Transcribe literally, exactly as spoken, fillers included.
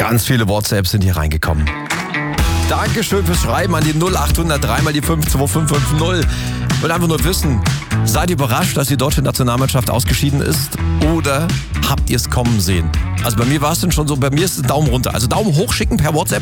Ganz viele WhatsApps sind hier reingekommen. Dankeschön fürs Schreiben an die null acht null null drei mal die fünf zwei fünf fünf null. Ich will einfach nur wissen, seid ihr überrascht, dass die deutsche Nationalmannschaft ausgeschieden ist? Oder habt ihr es kommen sehen? Also bei mir war es denn schon so, bei mir ist es Daumen runter. Also Daumen hoch schicken per WhatsApp